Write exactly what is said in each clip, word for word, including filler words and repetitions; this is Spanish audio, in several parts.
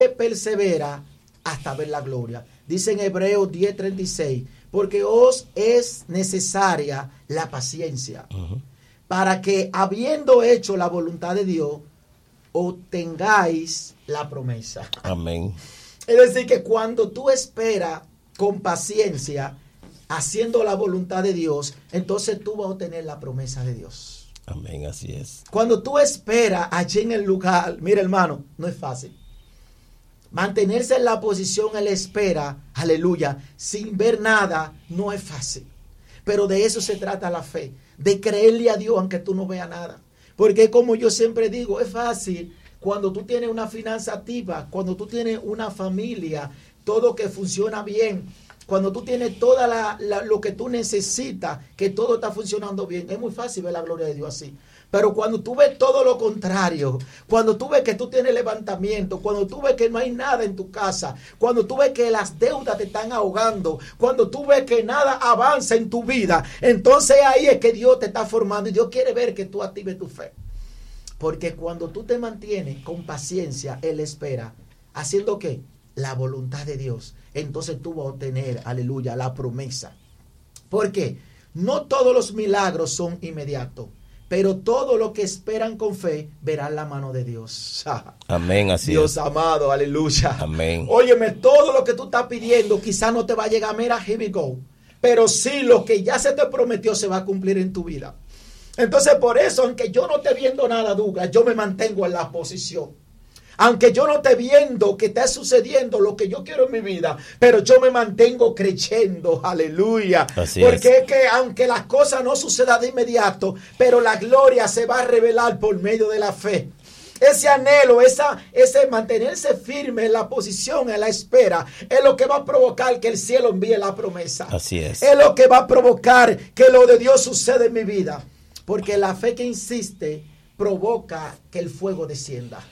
persevera hasta ver la gloria. Dice en Hebreos diez treinta y seis, porque os es necesaria la paciencia, uh-huh, para que habiendo hecho la voluntad de Dios, obtengáis la promesa. Amén. Es decir, que cuando tú esperas con paciencia, haciendo la voluntad de Dios, entonces tú vas a obtener la promesa de Dios. Amén, así es. Cuando tú esperas allí en el lugar, mira hermano, no es fácil. Mantenerse en la posición en la espera, aleluya, sin ver nada, no es fácil. Pero de eso se trata la fe, de creerle a Dios aunque tú no veas nada. Porque como yo siempre digo, es fácil cuando tú tienes una finanza activa, cuando tú tienes una familia, todo que funciona bien, cuando tú tienes todo lo que tú necesitas, que todo está funcionando bien. Es muy fácil ver la gloria de Dios así. Pero cuando tú ves todo lo contrario, cuando tú ves que tú tienes levantamiento, cuando tú ves que no hay nada en tu casa, cuando tú ves que las deudas te están ahogando, cuando tú ves que nada avanza en tu vida, entonces ahí es que Dios te está formando y Dios quiere ver que tú actives tu fe. Porque cuando tú te mantienes con paciencia, Él espera, haciendo ¿qué? La voluntad de Dios, entonces tú vas a obtener, aleluya, la promesa. Porque no todos los milagros son inmediatos, pero todo lo que esperan con fe verán la mano de Dios. Amén, así Dios es. amado, aleluya. Amén. Óyeme, todo lo que tú estás pidiendo quizás no te va a llegar, mira, here we go. Pero sí, lo que ya se te prometió se va a cumplir en tu vida. Entonces, por eso, aunque yo no esté viendo nada, Douglas, yo me mantengo en la posición. Aunque yo no esté viendo que está sucediendo lo que yo quiero en mi vida, pero yo me mantengo creyendo, aleluya. Así Porque es. es que aunque las cosas no sucedan de inmediato, pero la gloria se va a revelar por medio de la fe. Ese anhelo, esa, ese mantenerse firme en la posición, en la espera, es lo que va a provocar que el cielo envíe la promesa. Así es. Es lo que va a provocar que lo de Dios suceda en mi vida. Porque la fe que insiste provoca que el fuego descienda.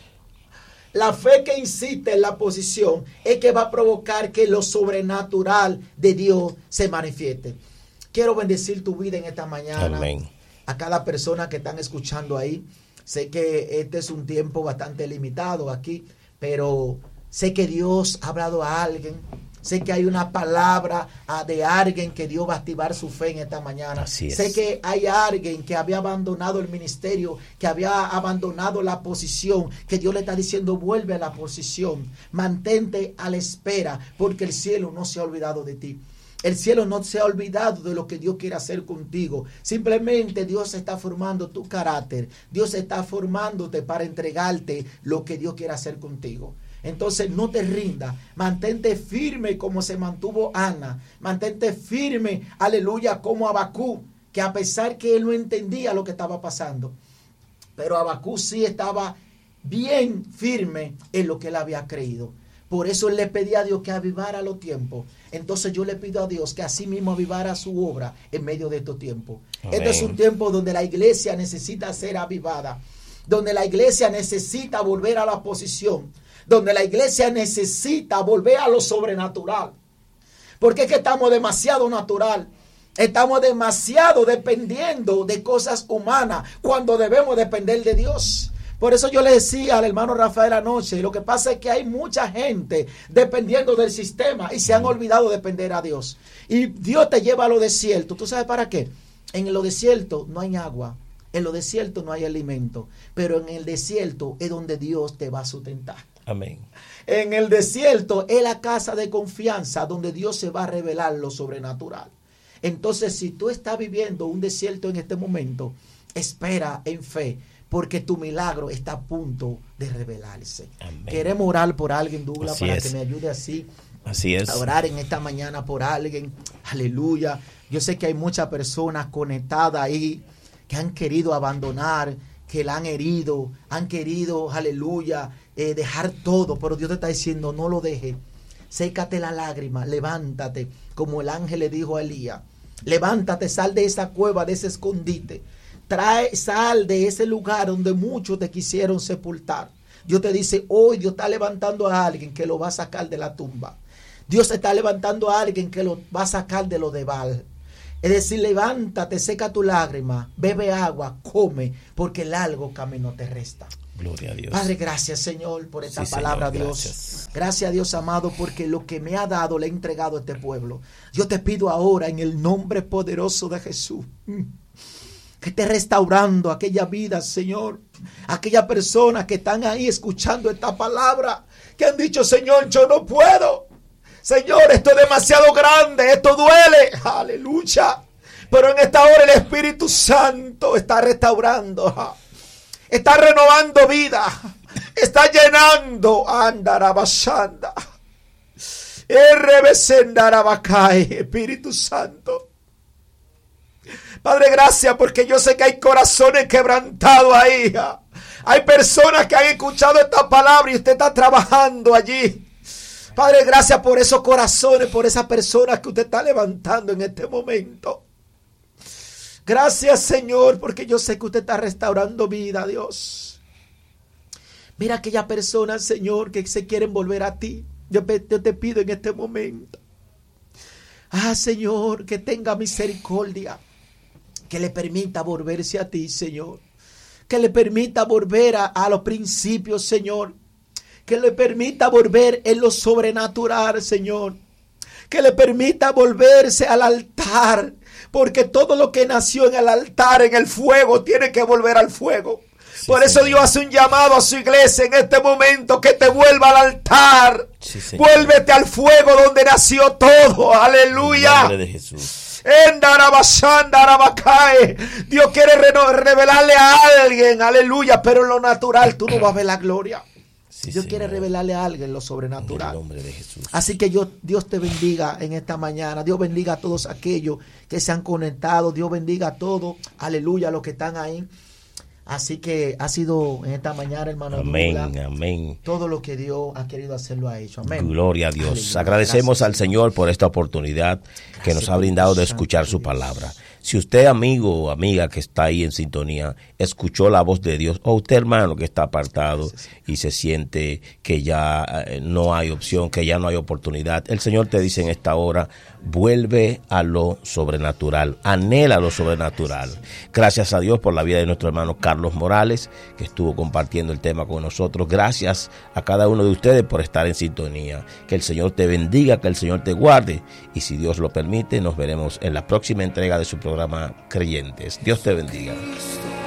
La fe que insiste en la posición es que va a provocar que lo sobrenatural de Dios se manifieste. Quiero bendecir tu vida en esta mañana. Amén. A cada persona que están escuchando ahí. Sé que este es un tiempo bastante limitado aquí, pero sé que Dios ha hablado a alguien. Sé que hay una palabra uh, de alguien que Dios va a activar su fe en esta mañana. Así es. Sé que hay alguien que había abandonado el ministerio, que había abandonado la posición, que Dios le está diciendo, vuelve a la posición. Mantente a la espera, porque el cielo no se ha olvidado de ti. El cielo no se ha olvidado de lo que Dios quiere hacer contigo. Simplemente Dios está formando tu carácter. Dios está formándote para entregarte lo que Dios quiere hacer contigo. Entonces no te rindas, mantente firme como se mantuvo Ana, mantente firme, aleluya, como Abacú, que a pesar que él no entendía lo que estaba pasando, pero Abacú sí estaba bien firme en lo que él había creído. Por eso él le pedía a Dios que avivara los tiempos. Entonces yo le pido a Dios que así mismo avivara su obra en medio de estos tiempos. Amén. Este es un tiempo donde la iglesia necesita ser avivada, donde la iglesia necesita volver a la posición, donde la iglesia necesita volver a lo sobrenatural. Porque es que estamos demasiado natural. Estamos demasiado dependiendo de cosas humanas cuando debemos depender de Dios. Por eso yo le decía al hermano Rafael anoche, lo que pasa es que hay mucha gente dependiendo del sistema y se han olvidado de depender a Dios. Y Dios te lleva a lo desierto. ¿Tú sabes para qué? En lo desierto no hay agua. En lo desierto no hay alimento. Pero en el desierto es donde Dios te va a sustentar. Amén. En el desierto es la casa de confianza donde Dios se va a revelar lo sobrenatural. Entonces, si tú estás viviendo un desierto en este momento, espera en fe, porque tu milagro está a punto de revelarse. Amén. Queremos orar por alguien, Douglas, Así para es. que me ayude así. Así es. A orar en esta mañana por alguien. Aleluya. Yo sé que hay muchas personas conectadas ahí que han querido abandonar, que la han herido, han querido, aleluya, eh, dejar todo, pero Dios te está diciendo, no lo dejes. Sécate la lágrima, levántate, como el ángel le dijo a Elías. Levántate, sal de esa cueva, de ese escondite. Trae, sal de ese lugar donde muchos te quisieron sepultar. Dios te dice, hoy Dios está levantando a alguien que lo va a sacar de la tumba. Dios está levantando a alguien que lo va a sacar de lo de Baal. Es decir, levántate, seca tu lágrima, bebe agua, come, porque el largo camino te resta. Gloria a Dios. Padre, gracias, Señor, por esta Sí, palabra, Señor, Dios. gracias. Gracias, Dios amado, porque lo que me ha dado le he entregado a este pueblo. Yo te pido ahora en el nombre poderoso de Jesús que esté restaurando aquella vida, Señor. Aquellas personas que están ahí escuchando esta palabra, que han dicho, Señor, yo no puedo. Señor, esto es demasiado grande, esto duele. Aleluya. Pero en esta hora el Espíritu Santo está restaurando, está renovando vida, está llenando. Andarabashanda. Espíritu Santo. Padre, gracias porque yo sé que hay corazones quebrantados ahí. Hay personas que han escuchado esta palabra y usted está trabajando allí. Padre, gracias por esos corazones, por esas personas que usted está levantando en este momento. Gracias, Señor, porque yo sé que usted está restaurando vida, Dios. Mira aquellas personas, Señor, que se quieren volver a ti. Yo te pido en este momento. Ah, Señor, que tenga misericordia. Que le permita volverse a ti, Señor. Que le permita volver a, a los principios, Señor. Que le permita volver en lo sobrenatural, Señor. Que le permita volverse al altar. Porque todo lo que nació en el altar, en el fuego, tiene que volver al fuego. Sí, Por eso Señor. Dios hace un llamado a su iglesia en este momento, que te vuelva al altar. Sí, Vuélvete al fuego donde nació todo. Aleluya. En nombre de Jesús. Dios quiere revelarle a alguien, aleluya, pero en lo natural tú no vas a ver la gloria. Sí, Dios Señor. Quiere revelarle a alguien lo sobrenatural. En el nombre de Jesús. Así que yo, Dios te bendiga en esta mañana. Dios bendiga a todos aquellos que se han conectado. Dios bendiga a todos, aleluya, los que están ahí. Así que ha sido en esta mañana, hermano. Amén, Douglas, amén. Todo lo que Dios ha querido hacer lo ha hecho. Amén. Gloria a Dios. Aleluya. Agradecemos Gracias, al Señor por esta oportunidad Gracias que nos ha brindado de escuchar su palabra. Si usted, amigo o amiga que está ahí en sintonía, escuchó la voz de Dios, o usted, hermano, que está apartado y se siente que ya eh, no hay opción, que ya no hay oportunidad, el Señor te dice en esta hora, vuelve a lo sobrenatural, anhela lo sobrenatural. Gracias a Dios por la vida de nuestro hermano Carlos Morales, que estuvo compartiendo el tema con nosotros. Gracias a cada uno de ustedes por estar en sintonía. Que el Señor te bendiga, que el Señor te guarde, y si Dios lo permite, nos veremos en la próxima entrega de su programa Creyentes. Dios te bendiga.